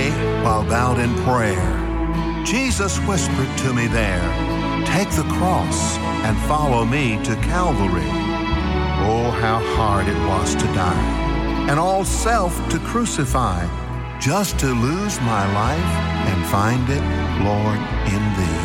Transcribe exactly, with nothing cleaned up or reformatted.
day while bowed in prayer, Jesus whispered to me there, "Take the cross and follow me to Calvary." Oh, how hard it was to die, and all self to crucify, just to lose my life and find it, Lord, in Thee.